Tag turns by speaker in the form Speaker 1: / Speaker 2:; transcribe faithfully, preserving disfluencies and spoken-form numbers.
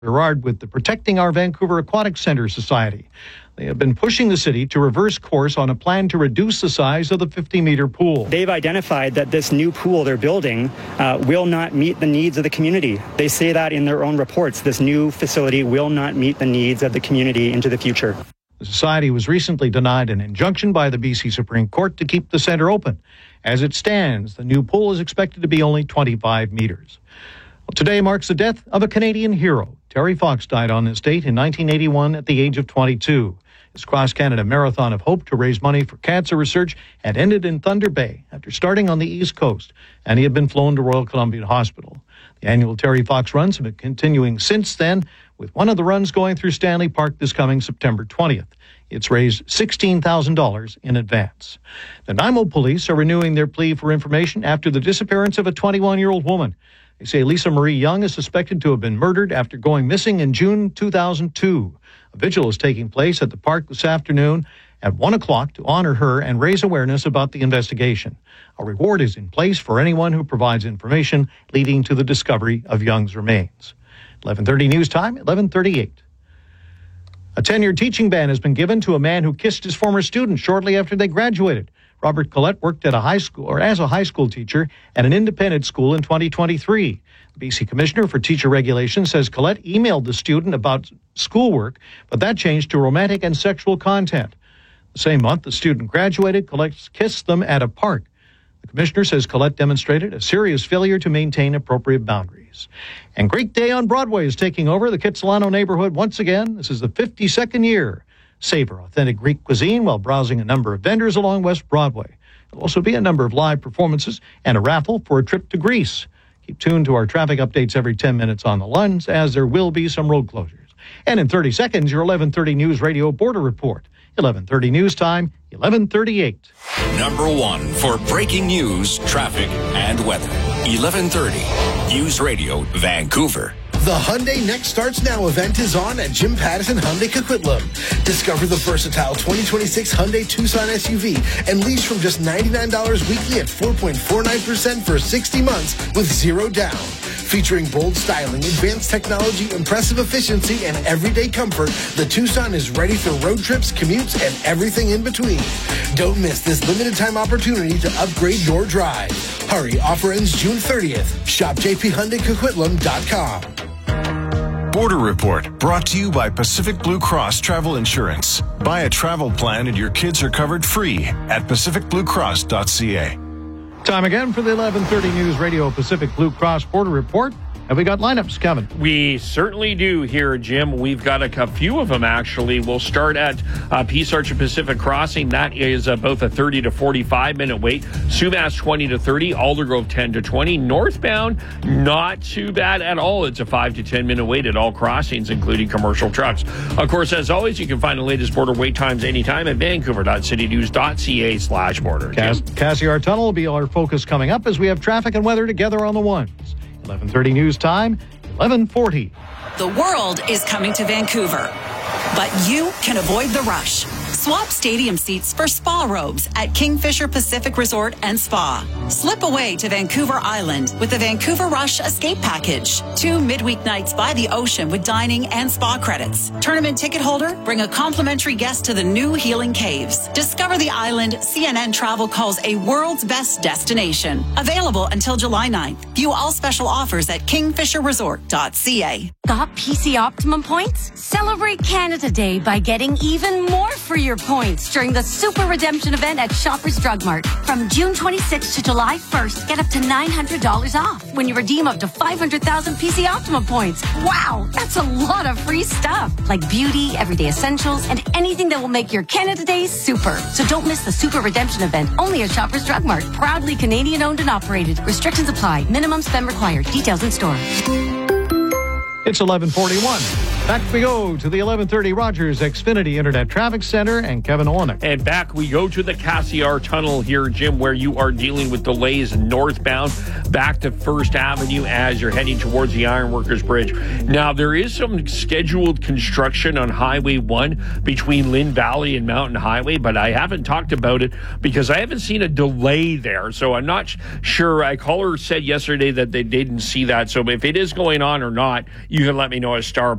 Speaker 1: Gerard with the Protecting Our Vancouver Aquatic Centre Society. They have been pushing the city to reverse course on a plan to reduce the size of the fifty-metre pool.
Speaker 2: They've identified that this new pool they're building uh, will not meet the needs of the community. They say that in their own reports. This new facility will not meet the needs of the community into the future.
Speaker 1: The Society was recently denied an injunction by the B C Supreme Court to keep the centre open. As it stands, the new pool is expected to be only twenty-five metres. Well, today marks the death of a Canadian hero. Terry Fox died on this date in nineteen eighty-one at the age of twenty-two. His Cross-Canada Marathon of Hope to raise money for cancer research had ended in Thunder Bay after starting on the East Coast, and he had been flown to Royal Columbian Hospital. The annual Terry Fox runs have been continuing since then, with one of the runs going through Stanley Park this coming September twentieth. It's raised sixteen thousand dollars in advance. The Nanaimo police are renewing their plea for information after the disappearance of a twenty-one-year-old woman. They say Lisa Marie Young is suspected to have been murdered after going missing in June two thousand two. A vigil is taking place at the park this afternoon at one o'clock to honor her and raise awareness about the investigation. A reward is in place for anyone who provides information leading to the discovery of Young's remains. eleven thirty news time, eleven thirty-eight. A ten-year teaching ban has been given to a man who kissed his former student shortly after they graduated. Robert Collette worked at a high school or as a high school teacher at an independent school in twenty twenty-three. The B C Commissioner for Teacher Regulation says Collette emailed the student about schoolwork, but that changed to romantic and sexual content. The same month the student graduated, Collette kissed them at a park. The Commissioner says Collette demonstrated a serious failure to maintain appropriate boundaries. And Greek Day on Broadway is taking over the Kitsilano neighborhood once again. This is the fifty-second year. Savor authentic Greek cuisine while browsing a number of vendors along West Broadway. There'll also be a number of live performances and a raffle for a trip to Greece. Keep tuned to our traffic updates every ten minutes on the Lunds, as there will be some road closures. And in thirty seconds, your eleven thirty News Radio Border Report. eleven thirty news time, eleven thirty-eight.
Speaker 3: Number one for breaking news, traffic, and weather. eleven thirty News Radio, Vancouver.
Speaker 4: The Hyundai Next Starts Now event is on at Jim Pattison Hyundai Coquitlam. Discover the versatile twenty twenty-six Hyundai Tucson S U V and lease from just ninety-nine dollars weekly at four point four nine percent for sixty months with zero down. Featuring bold styling, advanced technology, impressive efficiency, and everyday comfort, the Tucson is ready for road trips, commutes, and everything in between. Don't miss this limited time opportunity to upgrade your drive. Hurry, offer ends June thirtieth. Shop j p hyundai coquitlam dot com.
Speaker 5: Border Report, brought to you by Pacific Blue Cross Travel Insurance. Buy a travel plan and your kids are covered free at pacific blue cross dot c a.
Speaker 1: Time again for the eleven thirty News Radio Pacific Blue Cross Border Report. Have we got lineups, Kevin?
Speaker 6: We certainly do here, Jim. We've got a, a few of them, actually. We'll start at uh, Peace Arch and Pacific Crossing. That is uh, both a thirty to forty-five minute wait. Sumas twenty to thirty. Aldergrove ten to twenty. Northbound, not too bad at all. It's a five to ten minute wait at all crossings, including commercial trucks. Of course, as always, you can find the latest border wait times anytime at vancouver dot city news dot c a slash border.
Speaker 1: Cass- Cassiar Tunnel will be our focus coming up as we have traffic and weather together on the ones. eleven thirty news time, eleven forty.
Speaker 7: The world is coming to Vancouver, but you can avoid the rush. Swap stadium seats for spa robes at Kingfisher Pacific Resort and Spa. Slip away to Vancouver Island with the Vancouver Rush Escape Package. Two midweek nights by the ocean with dining and spa credits. Tournament ticket holder, bring a complimentary guest to the new Healing Caves. Discover the island C N N Travel calls a world's best destination. Available until July ninth. View all special offers at kingfisher resort dot c a.
Speaker 8: Got P C Optimum points? Celebrate Canada Day by getting even more for your points during the Super Redemption event at Shoppers Drug Mart. From June twenty-sixth to July first, get up to nine hundred dollars off when you redeem up to five hundred thousand P C Optimum points. Wow, that's a lot of free stuff. Like beauty, everyday essentials, and anything that will make your Canada Day super. So don't miss the Super Redemption event only at Shoppers Drug Mart. Proudly Canadian owned and operated. Restrictions apply. Minimum spend required. Details in store.
Speaker 1: It's eleven forty-one. Back we go to the eleven thirty Rogers Xfinity Internet Traffic Center and Kevin Olenek.
Speaker 6: And back we go to the Cassiar Tunnel here, Jim, where you are dealing with delays northbound back to First Avenue as you're heading towards the Ironworkers Bridge. Now, there is some scheduled construction on Highway one between Lynn Valley and Mountain Highway, but I haven't talked about it because I haven't seen a delay there. So I'm not sure. A caller said yesterday that they didn't see that. So if it is going on or not, you can let me know at star